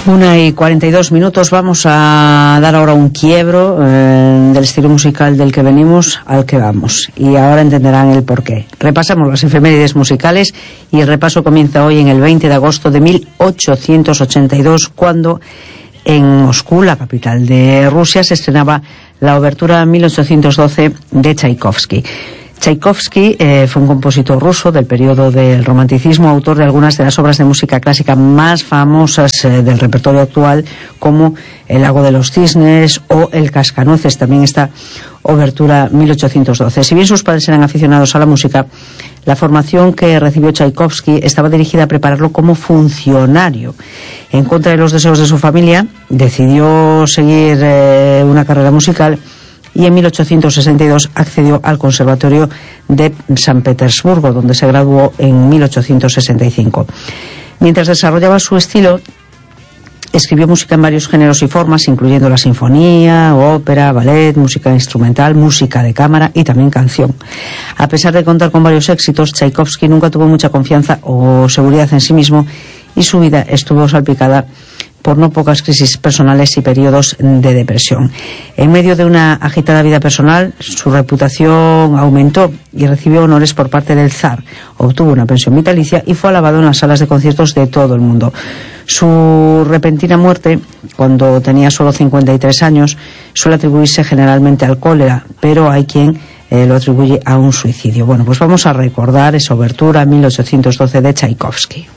1:42. Vamos a dar ahora un quiebro del estilo musical del que venimos al que vamos, y ahora entenderán el porqué. Repasamos las efemérides musicales y el repaso comienza hoy en el 20 de agosto de 1882, cuando en Moscú, la capital de Rusia, se estrenaba la obertura 1812 de Tchaikovsky. Tchaikovsky fue un compositor ruso del periodo del romanticismo, autor de algunas de las obras de música clásica más famosas del repertorio actual, como El lago de los cisnes o El cascanueces, también esta obertura 1812. Si bien sus padres eran aficionados a la música, la formación que recibió Tchaikovsky estaba dirigida a prepararlo como funcionario. En contra de los deseos de su familia, decidió seguir una carrera musical, y en 1862 accedió al Conservatorio de San Petersburgo, donde se graduó en 1865. Mientras desarrollaba su estilo, escribió música en varios géneros y formas, incluyendo la sinfonía, ópera, ballet, música instrumental, música de cámara y también canción. A pesar de contar con varios éxitos, Tchaikovsky nunca tuvo mucha confianza o seguridad en sí mismo, y su vida estuvo salpicada por no pocas crisis personales y periodos de depresión. En medio de una agitada vida personal, su reputación aumentó y recibió honores por parte del zar. Obtuvo una pensión vitalicia y fue alabado en las salas de conciertos de todo el mundo. Su repentina muerte, cuando tenía solo 53 años, suele atribuirse generalmente al cólera, pero hay quien lo atribuye a un suicidio. Bueno, pues vamos a recordar esa obertura 1812 de Tchaikovsky.